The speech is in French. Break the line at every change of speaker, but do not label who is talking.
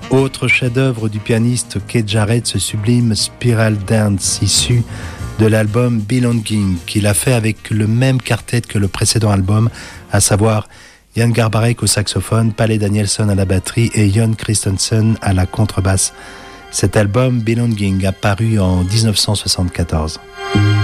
Autre chef-d'œuvre du pianiste Keith Jarrett, ce sublime Spiral Dance issu de l'album Belonging, qu'il a fait avec le même quartet que le précédent album, à savoir Jan Garbarek au saxophone, Palle Danielson à la batterie et Jon Christensen à la contrebasse. Cet album Belonging a paru en 1974.